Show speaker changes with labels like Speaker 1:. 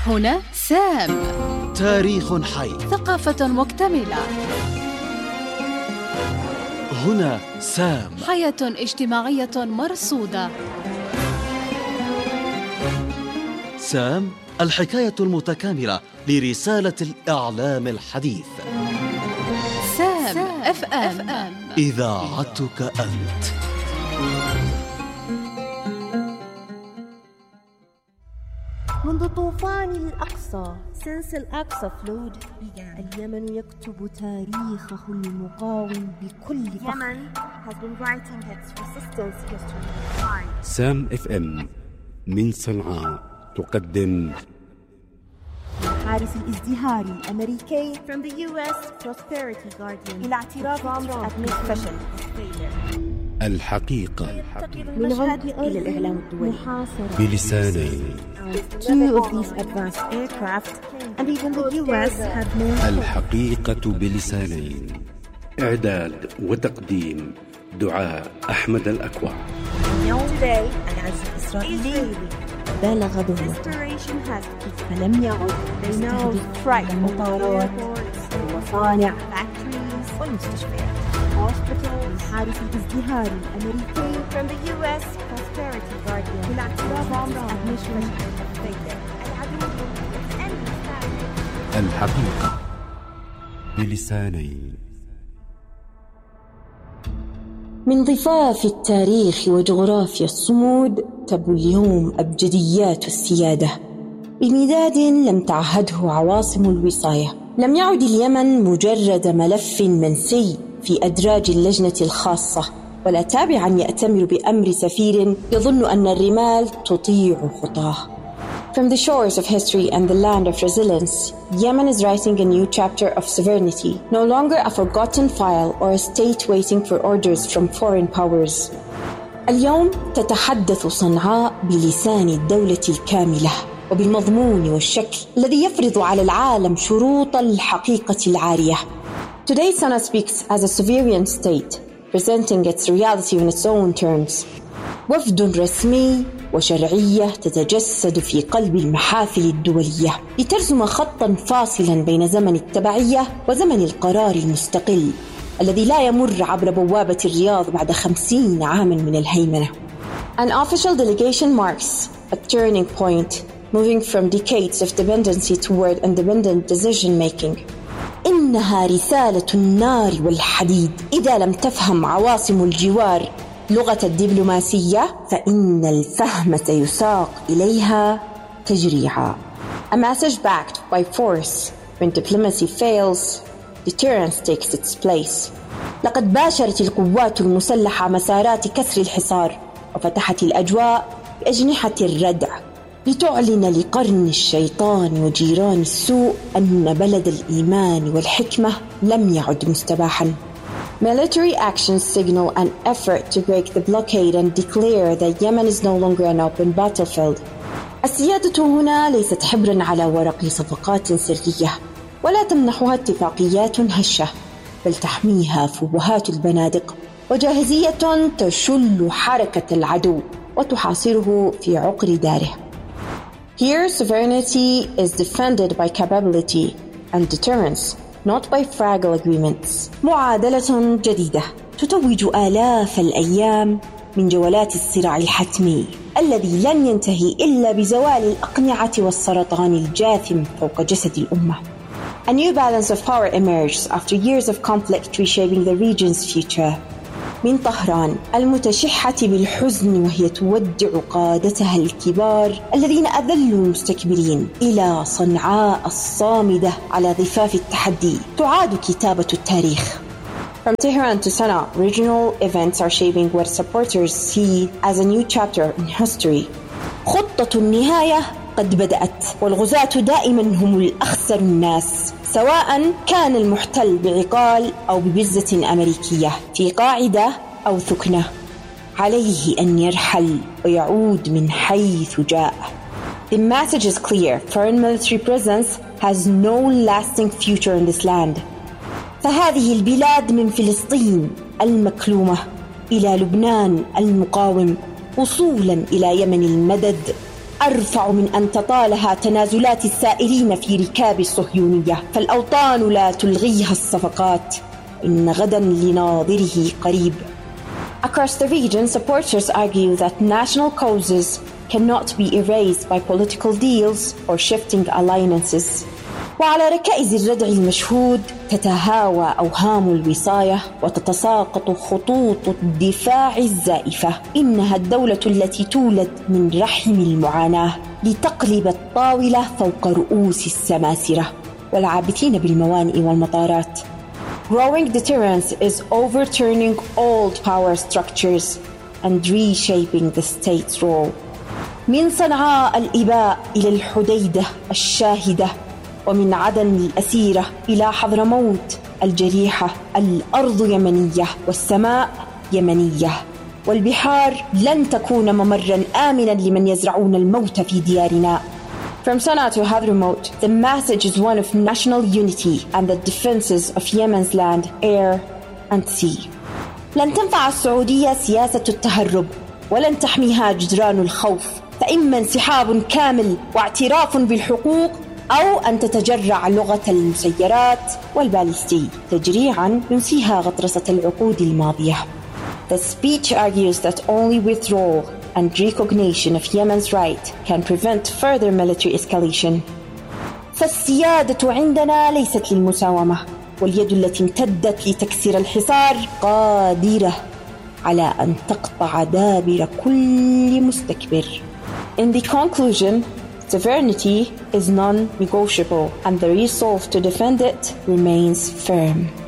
Speaker 1: هنا سام.
Speaker 2: تاريخ حي،
Speaker 1: ثقافة مكتملة.
Speaker 2: هنا سام.
Speaker 1: حياة اجتماعية مرصودة.
Speaker 2: سام، الحكاية المتكاملة لرسالة الإعلام الحديث.
Speaker 1: سام اف ام،
Speaker 2: إذاعتك أنت.
Speaker 3: منذ طوفان الأقصى since الأقصى flood اليمن يكتب تاريخه المقاوم بكل فخر.
Speaker 4: Yemen has been writing its resistance history.
Speaker 5: سام اف ام من صنعاء تقدم
Speaker 3: حارس الازدهار الأمريكي
Speaker 4: From the US Prosperity Guardian
Speaker 3: إلى اعتراف ترامب administration
Speaker 5: الحقيقة
Speaker 3: من عمق إلى الإعلام الدولي
Speaker 5: بلسانين.
Speaker 3: Two of these advanced aircraft and even the US have more.
Speaker 5: الحقيقة بلسانين. إعداد وتقديم دعاء أحمد الأكوع.
Speaker 3: Today العز الإسرائيلي بالغ ظهوره
Speaker 4: Desperation has peaked.
Speaker 3: فلم يعد يستهدف المطارات والمصانع
Speaker 4: Factories,
Speaker 3: والمستشفيات.
Speaker 4: hospitals.
Speaker 3: حارس الازدهار الأمريكي
Speaker 4: From the US Prosperity Guardian.
Speaker 3: إلى اعتراف ترامب administration
Speaker 5: الحقيقة بلسانين.
Speaker 6: من ضفاف التاريخ وجغرافيا الصمود تبو اليوم أبجديات السيادة بمداد لم تعهده عواصم الوصاية. لم يعد اليمن مجرد ملف منسي في أدراج اللجنة الخاصة، ولا تابعا يأتمر بأمر سفير يظن أن الرمال تطيع خطاه. From the shores of history and the land of resilience, Yemen is writing a new chapter of sovereignty, no longer a forgotten file or a state waiting for orders from foreign powers. اليوم تتحدث صنعاء بلسان الدولة الكاملة وبالمضمون والشكل الذي يفرض على العالم شروط الحقيقة العارية. Today Sana'a speaks as a sovereign state, presenting its reality in its own terms. وفد رسمي وشرعية تتجسد في قلب المحافل الدولية لترسم خطاً فاصلاً بين زمن التبعية وزمن القرار المستقل الذي لا يمر عبر بوابة الرياض بعد 50 عاماً من الهيمنة. An official delegation marks a turning point, moving from decades of dependency toward independent decision-making. إنها رسالة النار والحديد. إذا لم تفهم عواصم الجوار لغة الدبلوماسية فإن الفهم سيساق إليها تجريعا. A message backed by force. When diplomacy fails, deterrence takes its place. لقد باشرت القوات المسلحة مسارات كسر الحصار وفتحت الأجواء بأجنحة الردع لتعلن لقرن الشيطان وجيران السوء أن بلد الإيمان والحكمة لم يعد مستباحا. Military actions signal an effort to break the blockade and declare that Yemen is no longer an open battlefield. السيادة هنا ليست حبرا على ورق صفقات سرية، ولا تمنحها اتفاقيات هشة، بل تحميها فوهات البنادق وجاهزية تشل حركة العدو وتحاصره في عقر داره. Here sovereignty is defended by capability and deterrence, not by fragile agreements. معادلة جديدة تتوج آلاف الأيام من جولات الصراع الحتمي الذي لن ينتهي إلا بزوال الأقنعة والسرطان الجاثم فوق جسد الأمة. A new balance of power emerges after years of conflict reshaping the region's future. من طهران المتشحة بالحزن وهي تودع قادتها الكبار الذين أذلوا المستكبرين إلى صنعاء الصامدة على ضفاف التحدي تعاد كتابة التاريخ. From Tehran to Sana'a, regional events are shaping what supporters see as a new chapter in history. خطة النهاية قد بدأت، والغزاة دائما هم الأخسر الناس، سواء كان المحتل بعقال أو ببزة أمريكية في قاعدة أو ثكنة. عليه أن يرحل ويعود من حيث جاء. The message is clear. Foreign military presence has no lasting future in this land. فهذه البلاد من فلسطين المكلومة إلى لبنان المقاوم وصولا إلى يمن المدد أرفع من أن تطالها تنازلات السائرين في ركاب الصهيونية، فالأوطان لا تلغيها الصفقات، إن غدا لناظره قريب. Across the region, supporters argue that national causes cannot be erased by political deals or shifting alliances. وعلى ركائز الردع المشهود تتهاوى أوهام الوصاية وتتساقط خطوط الدفاع الزائفة. إنها الدولة التي تولد من رحم المعاناة لتقلب الطاولة فوق رؤوس السماسرة والعابثين بالموانئ والمطارات. Growing deterrence is overturning old power structures and reshaping the state's role. من صنعاء الإباء إلى الحديدة الشاهدة، ومن عدن الأسيرة إلى حضرموت الجريحة، الأرض يمنية والسماء يمنية، والبحار لن تكون ممراً آمناً لمن يزرعون الموت في ديارنا. From Sana'a to Hadramaut, the message is one of national unity and the defenses of Yemen's land, air and sea. لن تنفع السعودية سياسة التهرب، ولن تحميها جدران الخوف، فإما انسحاب كامل واعتراف بالحقوق، أو أن تتجرع لغة المسيرات والباليستي تجريعاً ينسيها غطرسة العقود الماضية. The speech argues that only withdrawal and recognition of Yemen's right can prevent further military escalation. فالسيادة عندنا ليست للمساومة، واليد التي امتدت لتكسير الحصار قادرة على أن تقطع دابر كل مستكبر. In the conclusion, sovereignty is non-negotiable and the resolve to defend it remains firm.